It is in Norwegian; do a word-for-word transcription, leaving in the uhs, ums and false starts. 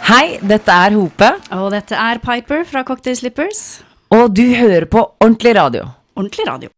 Hei, dette er Hope, Og dette er Piper fra Cocktail Slippers. og du hører på Ordentlig Radio. Ordentlig radio.